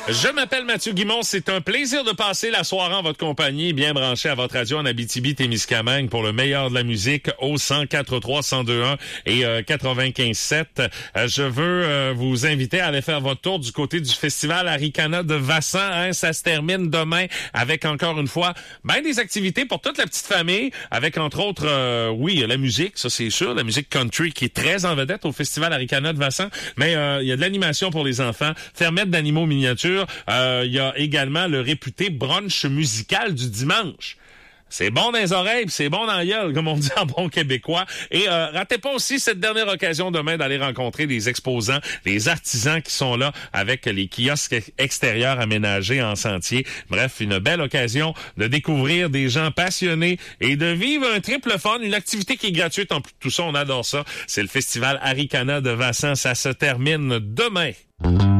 Je m'appelle Mathieu Guimond. C'est un plaisir de passer la soirée en votre compagnie, bien branché à votre radio en Abitibi-Témiscamingue pour le meilleur de la musique au 104.3, 102.1 et 95.7. Je veux vous inviter à aller faire votre tour du côté du Festival Arikana de Vassan. Hein, ça se termine demain avec encore une fois des activités pour toute la petite famille, avec entre autres, la musique, ça c'est sûr, la musique country qui est très en vedette au Festival Arikana de Vassan, mais il y a de l'animation pour les enfants, fermette d'animaux miniatures. Il y a également le réputé brunch musical du dimanche. C'est bon dans les oreilles, pis c'est bon dans la gueule, comme on dit en bon québécois. Et ratez pas aussi cette dernière occasion demain d'aller rencontrer les exposants, les artisans qui sont là avec les kiosques extérieurs aménagés en sentier. Bref, une belle occasion de découvrir des gens passionnés et de vivre un triple fun, une activité qui est gratuite en plus de tout ça. On adore ça. C'est le Festival Arikana de Vassan. Ça se termine demain.